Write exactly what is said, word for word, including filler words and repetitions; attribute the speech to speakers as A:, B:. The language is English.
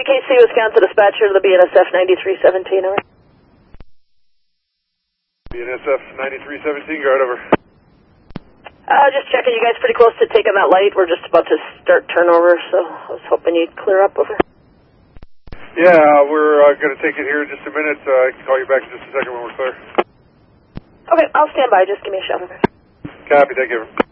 A: K C, Wisconsin dispatcher to the B N S F ninety-three seventeen, over.
B: B N S F ninety-three seventeen, guard over.
A: Uh, just checking, you guys pretty close to taking that light. We're just about to start turnover, so I was hoping you'd clear up, over.
B: Yeah, we're uh, going to take it here in just a minute. Uh, I can call you back in just a second when we're clear.
A: Okay, I'll stand by. Just give me a shout, over.
B: Copy, thank you.